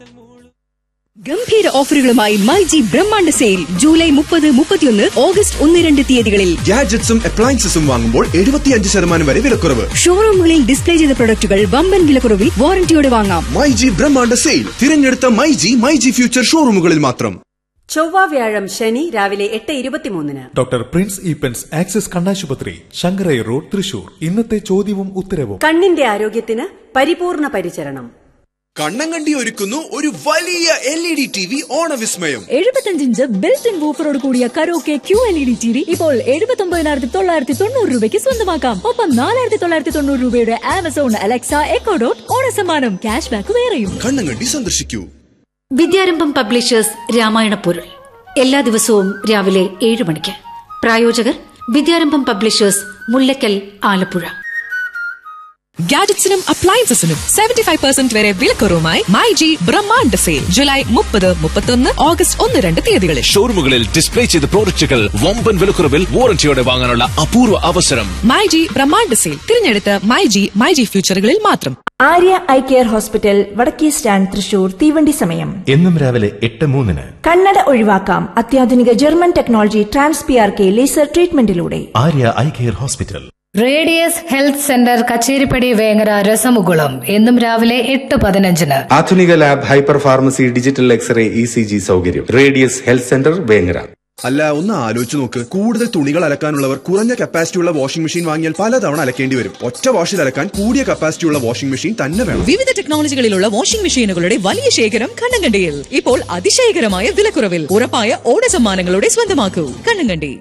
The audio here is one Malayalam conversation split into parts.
ഗംഭീര ഓഫറുകളുമായി മൈജി ബ്രഹ്മാണ്ഡ സെയിൽ ജൂലൈ 30, 31, ഓഗസ്റ്റ് 1, 2 തീയതികളിൽ ഗാഡ്ജറ്റ്സും അപ്ലയൻസസും വാങ്ങുമ്പോൾ 75% വരെ വിലക്കുറവ്. ഷോറൂമുകളിൽ ഡിസ്പ്ലേ ചെയ്ത പ്രൊഡക്റ്റുകൾ വമ്പൻ വിലക്കുറവിൽ വാറന്റിയോടെ വാങ്ങാം. മൈജി ബ്രഹ്മാണ്ഡ സെയിൽ തിരഞ്ഞെടുത്ത മൈജി ഫ്യൂച്ചർ ഷോറൂമുകളിൽ മാത്രം. ചൊവ്വ, വ്യാഴം, ശനി രാവിലെ 8:23. ഡോക്ടർ പ്രിൻസ് ഈപ്പൻസ് ആക്സിസ് കണ്ണാശുപത്രി, ശങ്കരയ്യ റോഡ്, തൃശൂർ. ഇന്നത്തെ ചോദ്യവും ഉത്തരവും. കണ്ണിന്റെ ആരോഗ്യത്തിന് പരിപൂർണ പരിചരണം. കണ്ണങ്കണ്ടി ഒരുക്കുന്നു ഒരു വലിയ LED TV ഓണവിസ്മയം. 75 inch built in വൂഫറോട് കൂടിയ കരോക്കെ QLED TV ഇപ്പോൾ 79,990 രൂപയ്ക്ക് സ്വന്തമാക്കാം. ഒപ്പം 4,990 രൂപയുടെ Amazon Alexa echo dot ഓണസമ്മാനം. Cash back വേറെയും. കണ്ണങ്കണ്ടി സന്ദർശിക്കൂ. വിദ്യാരംഭം പബ്ലിഷേഴ്സ് രാമായണ പൊരുൾ എല്ലാ ദിവസവും രാവിലെ 7 മണിക്ക്. പ്രായോജകർ വിദ്യാരംഭം പബ്ലിഷേഴ്സ്, മുല്ലക്കൽ, ആലപ്പുഴ. ഗാഡ്ജറ്റ്സിനും അപ്ലയൻസസിനും 75% വരെ വിലക്കുറവുമായി മൈജി ബ്രഹ്മാണ്ഡ സെയിൽ ജൂലൈ 30, 31, ഓഗസ്റ്റ് 1, 2 തീയതികളിൽ. ഷോറൂമുകളിൽ ഡിസ്പ്ലേ ചെയ്ത പ്രോഡക്റ്റുകൾ വമ്പൻ വിലക്കുറവിൽ വാറന്റിയോടെ വാങ്ങാനുള്ള അപൂർവ അവസരം. മൈജി ബ്രഹ്മാണ്ഡ സെയിൽ തിരഞ്ഞെടുത്ത മൈജി ഫ്യൂച്ചറുകളിൽ മാത്രം. ആര്യ ഐ കെയർ ഹോസ്പിറ്റൽ, വടക്കേ സ്റ്റാൻഡ്, തൃശൂർ. തീവണ്ടി സമയം എന്നും രാവിലെ 8:03. കണ്ണട ഒഴിവാക്കാം അത്യാധുനിക German technology TransPRK laser ട്രീറ്റ്മെന്റിലൂടെ. Arya eye care hospital. Radius health centre, Kacheripadi, Vengara, രസമുകുളം. എന്നും രാവിലെ 8:15. ആധുനിക lab, hyper pharmacy, digital x-ray, ECG സൗകര്യം. Radius health centre, Vengara. അല്ല, ഒന്ന് ആലോചിച്ച് നോക്ക്. കൂടുതൽ തുണികൾ അലക്കാനുള്ളവർ കുറഞ്ഞ കപ്പാസിറ്റിയുള്ള വാഷിംഗ് മെഷീൻ വാങ്ങിയാൽ പലതവണ അലക്കേണ്ടി വരും. ഒറ്റ വാഷിൽ അലക്കാൻ കൂടിയ കപ്പാസിറ്റിയുള്ള വാഷിംഗ് മെഷീൻ തന്നെ വേണം. വിവിധ ടെക്നോളജികളിലുള്ള വാഷിംഗ് മെഷീനുകളുടെ വലിയ ശേഖരം കണ്ണങ്കണ്ടിയിൽ. ഇപ്പോൾ അതിശയകരമായ വിലക്കുറവിൽ. ഉറപ്പായ ഓണ സമ്മാനങ്ങളോടെ സ്വന്തമാക്കൂ. കണ്ണങ്കണ്ടി.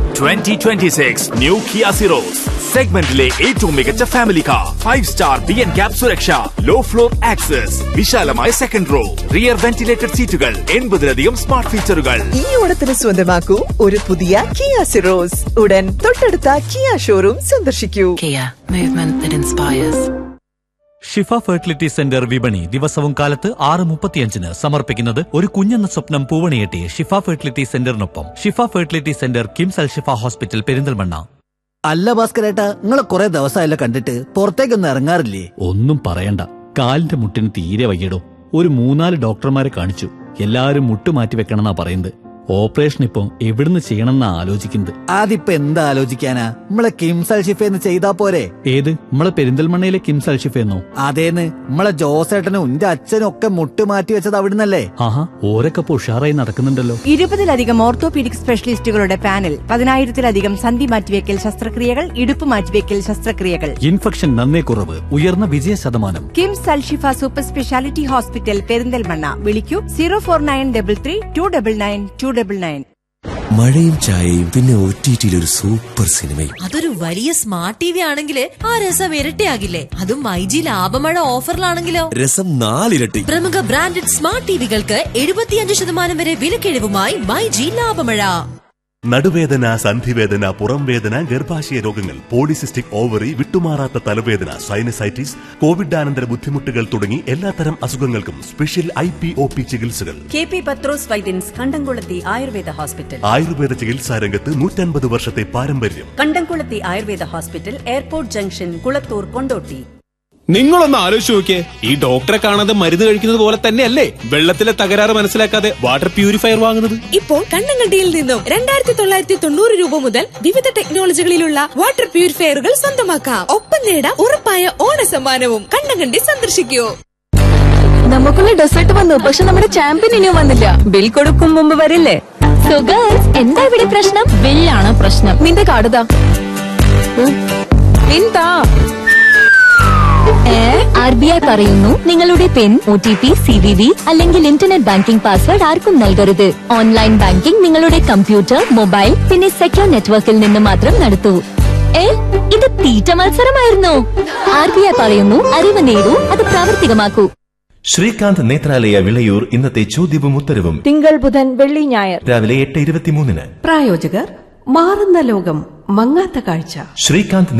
2026 ന്യൂ കിയ സിറോസ് സെഗ്മെന്റിലെ ഏറ്റവും മികച്ച ഫാമിലി കാർ. 5-star BNCAP സുരക്ഷ, ലോ ഫ്ലോർ ആക്സസ്, വിശാലമായ സെക്കൻഡ് റോ, റിയർ വെന്റിലേറ്റഡ് സീറ്റുകൾ, 80-ലധികം സ്മാർട്ട് ഫീച്ചറുകൾ. ഈ ഓണത്തിന് സ്വന്തമാക്കൂ ഒരു പുതിയ കിയ സിറോസ്. ഉടൻ തൊട്ടടുത്ത കിയ ഷോറൂം സന്ദർശിക്കൂ. Kia, movement that inspires. Shifa fertility centre വിപണി ദിവസവും കാലത്ത് 6:35 സമർപ്പിക്കുന്നത് ഒരു കുഞ്ഞെന്ന സ്വപ്നം പൂവണിയെട്ടി ഷിഫ ഫെർട്ടിലിറ്റി സെന്ററിനൊപ്പം. ഷിഫ ഫെർട്ടിലിറ്റി സെന്റർ, കിംസ് അൽ ഷിഫ ഹോസ്പിറ്റൽ, പെരിന്തൽമണ്ണ. അല്ല ഭാസ്കരേട്ടാ, നിങ്ങളെ കുറെ ദിവസമായല്ലോ കണ്ടിട്ട്. പുറത്തേക്കൊന്നും ഇറങ്ങാറില്ലേ? ഒന്നും പറയണ്ട, കാലിന്റെ മുട്ടിന് തീരെ വയ്യടോ. ഒരു 3-4 ഡോക്ടർമാരെ കാണിച്ചു. എല്ലാരും മുട്ട് മാറ്റി വെക്കണമെന്നാ പറയുന്നത്. ഓപ്പറേഷൻ ഇപ്പൊ എവിടുന്ന് ചെയ്യണമെന്നാ ആലോചിക്കുന്നത്. അതിപ്പോ എന്താ ആലോചിക്കാനാ, നമ്മളെ കിംസ് അൽ ഷിഫേന്ന് ചെയ്താ പോരെ? ഏത്, നമ്മളെ പെരിന്തൽമണ്ണയിലെ കിംസ് അൽ ഷിഫേന്നോ? അതേന്ന്, നമ്മളെ ജോസേട്ടനും എന്റെ അച്ഛനും ഒക്കെ മുട്ട് മാറ്റി വെച്ചത് അവിടുന്നല്ലേ? ആഹാ, ഓരൊക്കെ ഉഷാറായി നടക്കുന്നുണ്ടല്ലോ. 20-ലധികം ഓർത്തോപീഡിക് സ്പെഷ്യലിസ്റ്റുകളുടെ പാനൽ, 10,000-ലധികം സന്ധി മാറ്റിവെക്കൽ ശസ്ത്രക്രിയകൾ, ഇടുപ്പ് മാറ്റിവെക്കൽ ശസ്ത്രക്രിയകൾ. ഇൻഫെക്ഷൻ നന്നേ കുറവ്, ഉയർന്ന വിജയ ശതമാനം. കിംസ് അൽ ഷിഫ സൂപ്പർ സ്പെഷ്യാലിറ്റി ഹോസ്പിറ്റൽ, പെരിന്തൽമണ്ണ. വിളിക്കൂ 04933 299 299. മഴയും ചായയും പിന്നെ OTTയിൽ ഒരു സൂപ്പർ സിനിമയും. അതൊരു വലിയ സ്മാർട്ട് TV ആണെങ്കിൽ ആ രസം ഇരട്ടിയാകില്ലേ? അതും മൈജി ലാഭമഴ ഓഫറിലാണെങ്കിലോ രസം 4 ഇരട്ടി. പ്രമുഖ ബ്രാൻഡഡ് സ്മാർട്ട് ടിവികൾക്ക് 75% വരെ വിലക്കിഴിവുമായി മൈജി ലാഭമഴ. നടുവേദന, സന്ധിവേദന, പുറംവേദന, ഗർഭാശയ രോഗങ്ങൾ, പോളിസിസ്റ്റിക് ഓവറി, വിട്ടുമാറാത്ത തലവേദന, സൈനസൈറ്റിസ്, കോവിഡാനന്തര ബുദ്ധിമുട്ടുകൾ തുടങ്ങി എല്ലാത്തരം അസുഖങ്ങൾക്കും സ്പെഷ്യൽ IPOP ചികിത്സകൾ. KP പത്രോസ് വൈദ്യൻസ്, കണ്ടംകുളത്തി ആയുർവേദ ഹോസ്പിറ്റൽ. ആയുർവേദ ചികിത്സാ രംഗത്ത് 150 വർഷത്തെ പാരമ്പര്യം. കണ്ടംകുളത്തി Ayurveda hospital, airport junction, Kulathur, Kondotty. നിങ്ങളൊന്ന് ആലോചിച്ച് നോക്കിയേ, ഈ ഡോക്ടറെ കാണാതെ മരുന്ന് കഴിക്കുന്നത് പോലെ തന്നെയല്ലേ വെള്ളത്തിലെ തകരാറ് മനസ്സിലാക്കാതെ വാട്ടർ പ്യൂരിഫയർ വാങ്ങുന്നത്? ഇപ്പോൾ കണ്ണങ്കണ്ടിയിൽ നിന്നും 2,990 രൂപ മുതൽ വിവിധ ടെക്നോളജികളിലുള്ള വാട്ടർ പ്യൂരിഫയറുകൾ സ്വന്തമാക്കാം. ഒപ്പം നേടാം ഉറപ്പായ ഓണ സമ്മാനവും. കണ്ണങ്കണ്ടി സന്ദർശിക്കൂ. നമുക്കുള്ള ഡെസേർട്ട് വന്നു, പക്ഷെ നമ്മുടെ ചാമ്പ്യൻ ഇനിയും വന്നില്ല. ബിൽ കൊടുക്കും മുമ്പ് വരില്ലേ? സോ ഗേൾസ്, എന്താ ഇവിടെ പ്രശ്നം? ബില്ലാണ് പ്രശ്നം. നിന്റെ കാർഡാ എന്താ? RBI പറയുന്നു, നിങ്ങളുടെ പിൻ, OTP, CVV അല്ലെങ്കിൽ ഇന്റർനെറ്റ് ബാങ്കിംഗ് പാസ്വേഡ് ആർക്കും നൽകരുത്. ഓൺലൈൻ ബാങ്കിംഗ് നിങ്ങളുടെ കമ്പ്യൂട്ടർ, മൊബൈൽ പിന്നെ സെക്യൂർ നെറ്റ്വർക്കിൽ നിന്ന് മാത്രം നടത്തൂ. ഇത് തീറ്റ മത്സരമായിരുന്നു. RBI പറയുന്നു, അറിവ് നേടൂ, അത് പ്രാവർത്തികമാക്കൂ. ശ്രീകാന്ത് നേത്രാലയ, വിളയൂർ. ഇന്നത്തെ ചോദ്യവും ഉത്തരവും തിങ്കൾ, ബുധൻ, വെള്ളി, ഞായർ രാവിലെ 8:23. പ്രായോജകർ മാറുന്ന ലോകം, മങ്ങാത്ത കാഴ്ച. ശ്രീകാന്ത്